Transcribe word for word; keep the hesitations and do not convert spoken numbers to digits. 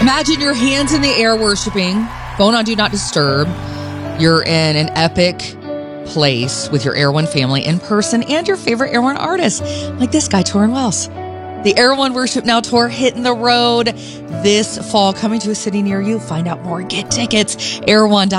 Imagine your hands in the air worshiping, phone on Do Not Disturb. You're in an epic place with your Air One family in person and your favorite Air One artists, like this guy, Tauren Wells. The Air One Worship Now Tour hitting the road this fall, coming to a city near you. Find out more. Get tickets. air one dot